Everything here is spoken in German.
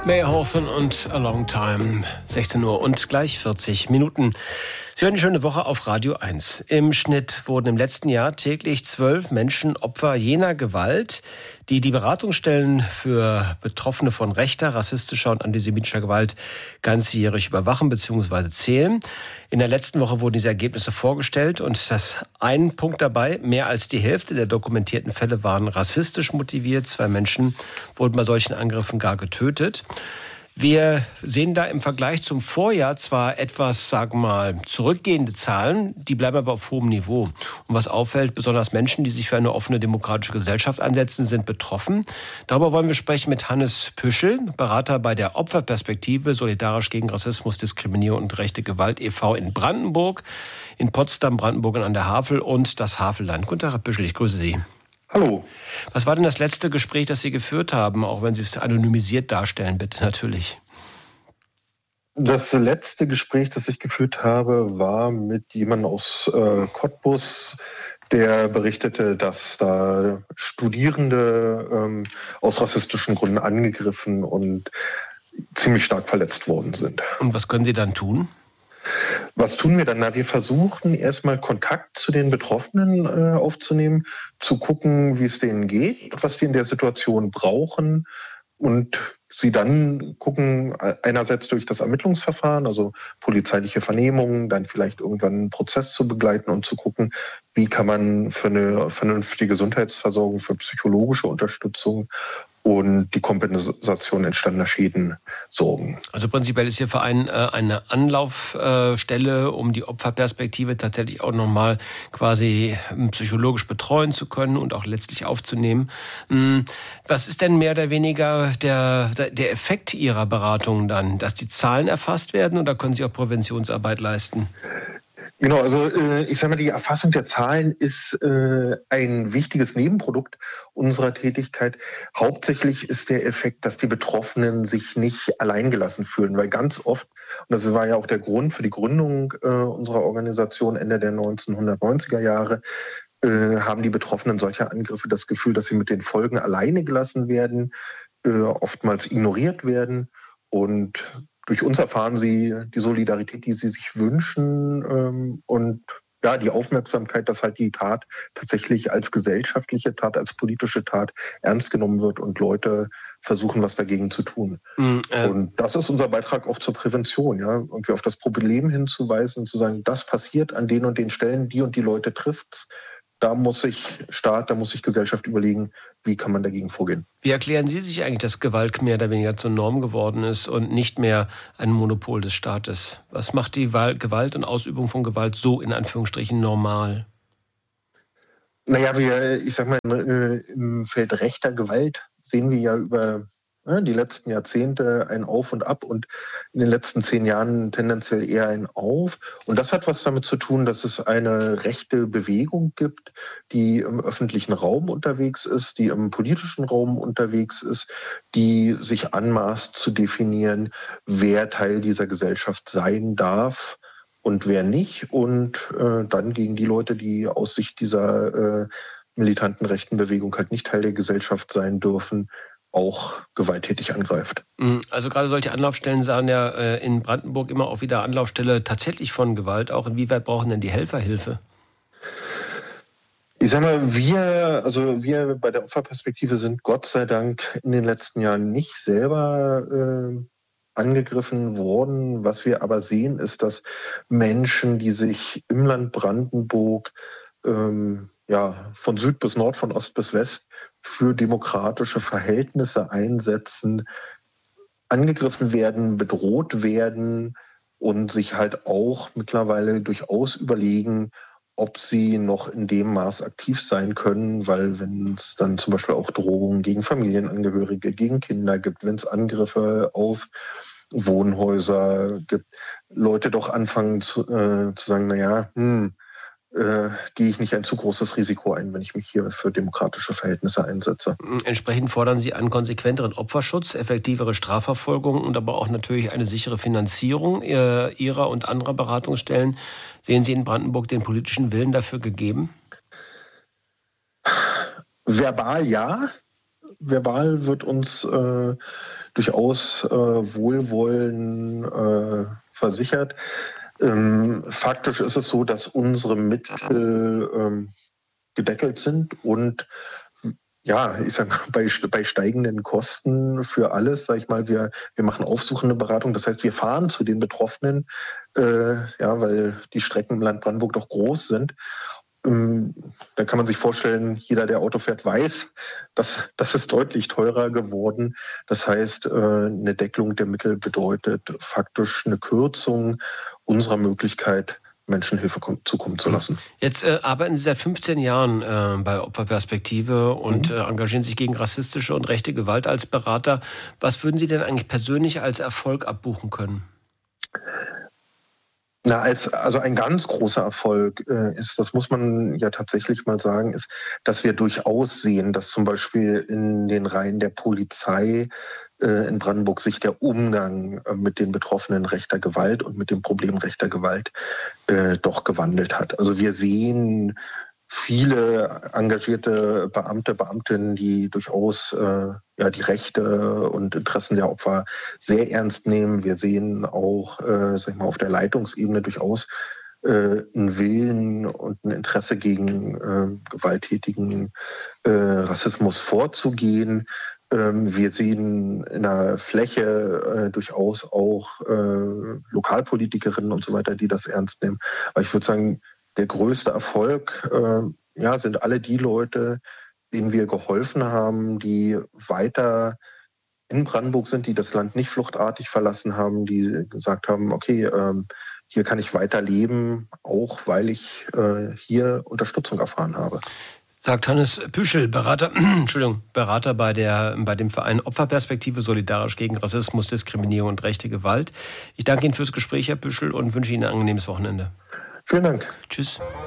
May Hawthorne und A Long Time, 16 Uhr und gleich 40 Minuten. Sie hören die schöne Woche auf Radio 1. Im Schnitt wurden im letzten Jahr täglich 12 Menschen Opfer jener Gewalt, die die Beratungsstellen für Betroffene von rechter, rassistischer und antisemitischer Gewalt ganzjährig überwachen bzw. zählen. In der letzten Woche wurden diese Ergebnisse vorgestellt und das ein Punkt dabei: mehr als die Hälfte der dokumentierten Fälle waren rassistisch motiviert. 2 Menschen wurden bei solchen Angriffen gar getötet. Wir sehen da im Vergleich zum Vorjahr zwar etwas, sagen wir mal, zurückgehende Zahlen, die bleiben aber auf hohem Niveau. Und was auffällt, besonders Menschen, die sich für eine offene demokratische Gesellschaft einsetzen, sind betroffen. Darüber wollen wir sprechen mit Hannes Püschel, Berater bei der Opferperspektive Solidarisch gegen Rassismus, Diskriminierung und rechte Gewalt e.V. in Brandenburg, in Potsdam, Brandenburg und an der Havel und das Havelland. Guten Tag, Herr Püschel, ich grüße Sie. Hallo. Was war denn das letzte Gespräch, das Sie geführt haben, auch wenn Sie es anonymisiert darstellen, bitte, natürlich? Das letzte Gespräch, das ich geführt habe, war mit jemandem aus Cottbus, der berichtete, dass da Studierende aus rassistischen Gründen angegriffen und ziemlich stark verletzt worden sind. Und was können Sie dann tun? Was tun wir dann? Na, wir versuchen erstmal Kontakt zu den Betroffenen aufzunehmen, zu gucken, wie es denen geht, was die in der Situation brauchen und sie dann gucken, einerseits durch das Ermittlungsverfahren, also polizeiliche Vernehmungen, dann vielleicht irgendwann einen Prozess zu begleiten und zu gucken, wie kann man für eine vernünftige Gesundheitsversorgung, für psychologische Unterstützung und die Kompensation entstandener Schäden sorgen. Also prinzipiell ist Ihr Verein eine Anlaufstelle, um die Opferperspektive tatsächlich auch nochmal quasi psychologisch betreuen zu können und auch letztlich aufzunehmen. Was ist denn mehr oder weniger der Effekt Ihrer Beratung dann? Dass die Zahlen erfasst werden oder können Sie auch Präventionsarbeit leisten? Genau, also ich sage mal, die Erfassung der Zahlen ist ein wichtiges Nebenprodukt unserer Tätigkeit. Hauptsächlich ist der Effekt, dass die Betroffenen sich nicht alleingelassen fühlen, weil ganz oft, und das war ja auch der Grund für die Gründung unserer Organisation Ende der 1990er Jahre, haben die Betroffenen solcher Angriffe das Gefühl, dass sie mit den Folgen alleine gelassen werden, oftmals ignoriert werden und durch uns erfahren sie die Solidarität, die sie sich wünschen und ja, die Aufmerksamkeit, dass halt die Tat tatsächlich als gesellschaftliche Tat, als politische Tat ernst genommen wird und Leute versuchen, was dagegen zu tun. Und das ist unser Beitrag auch zur Prävention, ja, irgendwie auf das Problem hinzuweisen, zu sagen, das passiert an den und den Stellen, die und die Leute trifft's. Da muss sich Staat, da muss sich Gesellschaft überlegen, wie kann man dagegen vorgehen. Wie erklären Sie sich eigentlich, dass Gewalt mehr oder weniger zur Norm geworden ist und nicht mehr ein Monopol des Staates? Was macht die Gewalt und Ausübung von Gewalt so in Anführungsstrichen normal? Naja, ich sag mal, im Feld rechter Gewalt sehen wir ja über die letzten Jahrzehnte ein Auf und Ab und in den letzten 10 Jahren tendenziell eher ein Auf. Und das hat was damit zu tun, dass es eine rechte Bewegung gibt, die im öffentlichen Raum unterwegs ist, die im politischen Raum unterwegs ist, die sich anmaßt zu definieren, wer Teil dieser Gesellschaft sein darf und wer nicht. Und dann gegen die Leute, die aus Sicht dieser militanten rechten Bewegung halt nicht Teil der Gesellschaft sein dürfen, auch gewalttätig angreift. Also gerade solche Anlaufstellen sahen ja in Brandenburg immer auch wieder Anlaufstelle tatsächlich von Gewalt. Auch inwieweit brauchen denn die Helfer Hilfe? Ich sag mal, wir bei der Opferperspektive sind Gott sei Dank in den letzten Jahren nicht selber angegriffen worden. Was wir aber sehen, ist, dass Menschen, die sich im Land Brandenburg von Süd bis Nord, von Ost bis West für demokratische Verhältnisse einsetzen, angegriffen werden, bedroht werden und sich halt auch mittlerweile durchaus überlegen, ob sie noch in dem Maß aktiv sein können, weil wenn es dann zum Beispiel auch Drohungen gegen Familienangehörige, gegen Kinder gibt, wenn es Angriffe auf Wohnhäuser gibt, Leute doch anfangen zu sagen, naja, gehe ich nicht ein zu großes Risiko ein, wenn ich mich hier für demokratische Verhältnisse einsetze. Entsprechend fordern Sie einen konsequenteren Opferschutz, effektivere Strafverfolgung und aber auch natürlich eine sichere Finanzierung Ihrer und anderer Beratungsstellen. Sehen Sie in Brandenburg den politischen Willen dafür gegeben? Verbal ja. verbal wird uns durchaus Wohlwollen versichert. Faktisch ist es so, dass unsere Mittel gedeckelt sind und ja, ich sag mal, bei steigenden Kosten für alles, sag ich mal, wir machen aufsuchende Beratung. Das heißt, wir fahren zu den Betroffenen, weil die Strecken im Land Brandenburg doch groß sind. Da kann man sich vorstellen, jeder, der Auto fährt, weiß, dass das ist deutlich teurer geworden. Das heißt, eine Deckelung der Mittel bedeutet faktisch eine Kürzung unserer Möglichkeit, Menschen Hilfe zukommen zu lassen. Jetzt arbeiten Sie seit 15 Jahren bei Opferperspektive und engagieren sich gegen rassistische und rechte Gewalt als Berater. Was würden Sie denn eigentlich persönlich als Erfolg abbuchen können? Also ein ganz großer Erfolg ist, das muss man ja tatsächlich mal sagen, ist, dass wir durchaus sehen, dass zum Beispiel in den Reihen der Polizei in Brandenburg sich der Umgang mit den Betroffenen rechter Gewalt und mit dem Problem rechter Gewalt doch gewandelt hat. Also wir sehen viele engagierte Beamtinnen, die durchaus die Rechte und Interessen der Opfer sehr ernst nehmen. Wir sehen auch auf der Leitungsebene durchaus einen Willen und ein Interesse gegen gewalttätigen Rassismus vorzugehen. Wir sehen in der Fläche durchaus auch Lokalpolitikerinnen und so weiter, die das ernst nehmen. Aber ich würde sagen, der größte Erfolg sind alle die Leute, denen wir geholfen haben, die weiter in Brandenburg sind, die das Land nicht fluchtartig verlassen haben, die gesagt haben, okay, hier kann ich weiter leben, auch weil ich hier Unterstützung erfahren habe. Sagt Hannes Püschel, Berater bei dem Verein Opferperspektive solidarisch gegen Rassismus, Diskriminierung und rechte Gewalt. Ich danke Ihnen fürs Gespräch, Herr Püschel, und wünsche Ihnen ein angenehmes Wochenende. Vielen Dank. Tschüss.